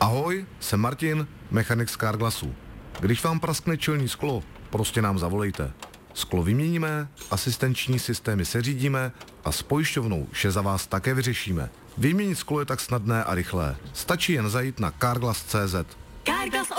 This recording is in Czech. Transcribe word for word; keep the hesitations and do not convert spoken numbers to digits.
Ahoj, jsem Martin, mechanik z Carglassu. Když vám praskne čelní sklo, prostě nám zavolejte. Sklo vyměníme, asistenční systémy seřídíme a s pojišťovnou vše za vás také vyřešíme. Vyměnit sklo je tak snadné a rychlé. Stačí jen zajít na carglass tečka cé zet.